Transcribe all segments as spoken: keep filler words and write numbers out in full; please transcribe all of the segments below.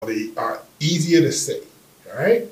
They are easier to say, all right?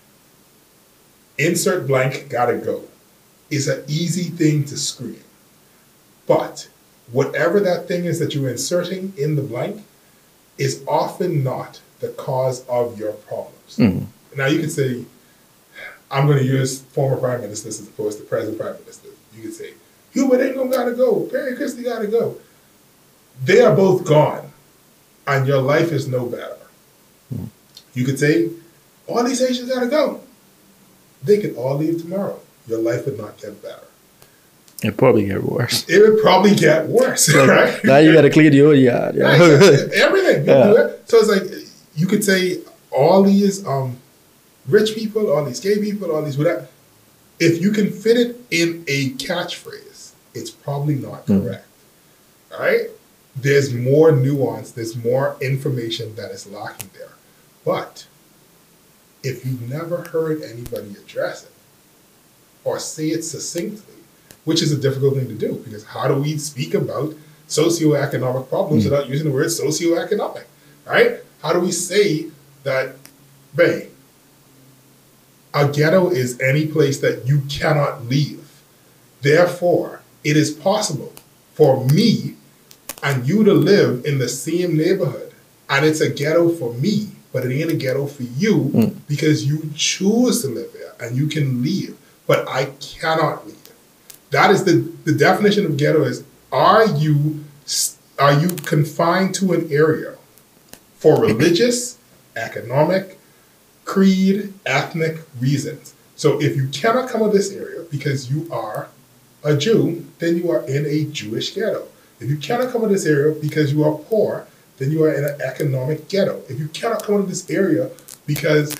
Insert blank, gotta go. It's an easy thing to scream. But whatever that thing is that you're inserting in the blank is often not the cause of your problems. Mm-hmm. Now you could say, I'm going to use former prime ministers as opposed to present prime ministers. You could say, Hubert Ingraham gotta go, Perry Christie gotta go. They are both gone, and your life is no better. Mm-hmm. You could say, all these Haitians gotta go. They could all leave tomorrow. Your life would not get better. It'd probably get worse. It would probably get worse, like, right? Now you gotta clean your yard. Yeah. Right, everything. Yeah. So it's like, you could say all these um, rich people, all these gay people, all these whatever. If you can fit it in a catchphrase, it's probably not correct. Mm. All right? There's more nuance, there's more information that is lacking there. But if you've never heard anybody address it or say it succinctly, which is a difficult thing to do, because how do we speak about socioeconomic problems mm. without using the word socioeconomic, right? How do we say that, babe, a ghetto is any place that you cannot leave. Therefore, it is possible for me and you to live in the same neighborhood, and it's a ghetto for me, but it ain't a ghetto for you mm. because you choose to live there and you can leave, but I cannot leave. That is the, the definition of ghetto is, are you, are you confined to an area for religious, economic, creed, ethnic reasons? So if you cannot come to this area because you are a Jew, then you are in a Jewish ghetto. If you cannot come to this area because you are poor, then you are in an economic ghetto. If you cannot come to this area because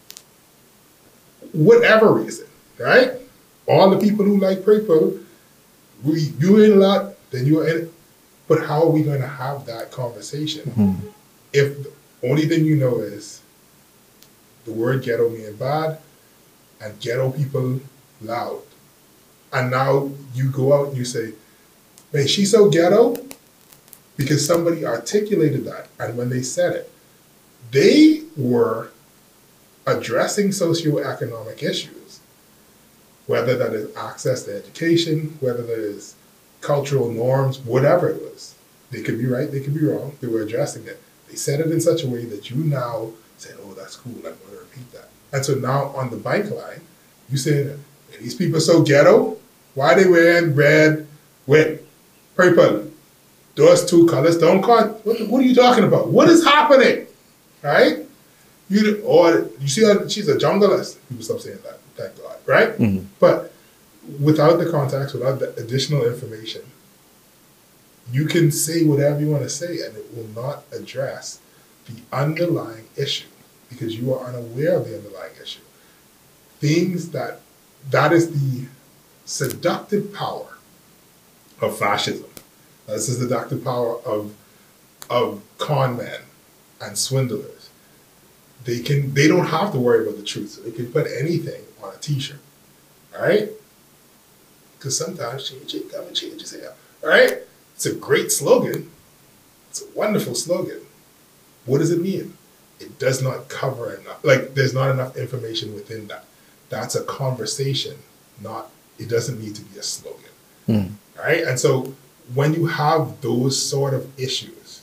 whatever reason, right? All the people who like people, we, you're in a lot, then you are in it. But how are we going to have that conversation mm-hmm. if the only thing you know is the word ghetto means bad and ghetto people loud? And now you go out and you say, man, she's so ghetto because somebody articulated that. And when they said it, they were addressing socioeconomic issues, whether that is access to education, whether that is cultural norms, whatever it was. They could be right, they could be wrong. They were addressing it. They said it in such a way that you now said, oh, that's cool, I'm going to repeat that. And so now on the bike line, you say, these people are so ghetto, why are they wearing red with purple? Those two colors don't cut. What, what are you talking about? What is happening? Right? You or you see her, she's a junglist. People stop saying that, thank God, right? Mm-hmm. But without the context, without the additional information, you can say whatever you want to say and it will not address the underlying issue because you are unaware of the underlying issue. Things that, that is the seductive power of fascism. This is the seductive power of, of con men and swindlers. They can, they don't have to worry about the truth. So they can put anything on a t-shirt, all right? Because sometimes change it, come and change his hair, all right? It's a great slogan. It's a wonderful slogan. What does it mean? It does not cover enough. Like, there's not enough information within that. That's a conversation, not, it doesn't need to be a slogan. Mm. All right? And so when you have those sort of issues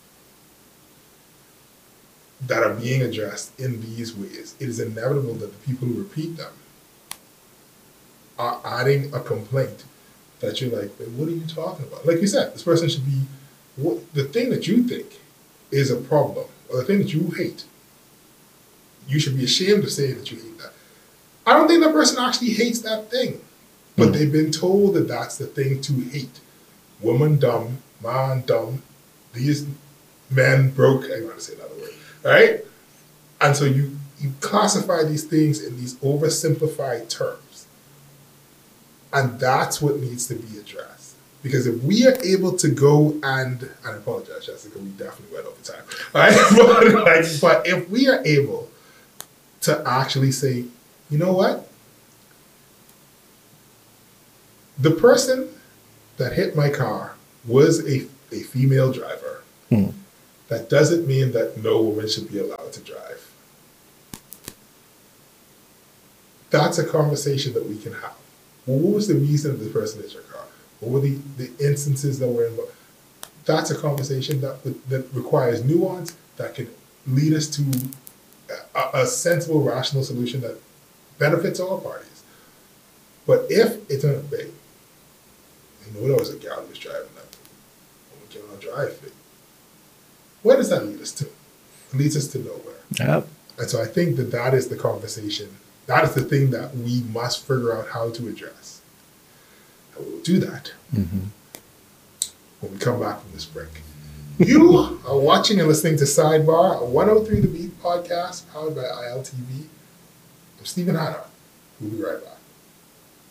that are being addressed in these ways, it is inevitable that the people who repeat them are adding a complaint that you're like, what are you talking about? Like you said, this person should be, what, the thing that you think is a problem, or the thing that you hate, you should be ashamed to say that you hate that. I don't think that person actually hates that thing, but mm. they've been told that that's the thing to hate. Woman dumb, man dumb, these men broke, I'm going to say another word, right? And so you, you classify these things in these oversimplified terms. And that's what needs to be addressed. Because if we are able to go and, and I apologize, Jessica, we definitely went over time, right? but, like, but if we are able to actually say, you know what? The person that hit my car was a, a female driver. Hmm. that doesn't mean that no woman should be allowed to drive. That's a conversation that we can have. Well, what was the reason of the person in your car? What were the, the instances that were involved? That's a conversation that that requires nuance, that can lead us to a, a sensible, rational solution that benefits all parties. But if it's a babe, you know, there was a gal who was driving that, we cannot drive it. Where does that lead us to? It leads us to nowhere. Yep. And so I think that that is the conversation. That is the thing that we must figure out how to address. And we'll do that Mm-hmm. when we come back from this break. You are watching and listening to Sidebar, a one oh three The Beat podcast powered by I L T V. I'm Stephen Hanna. We'll be right back.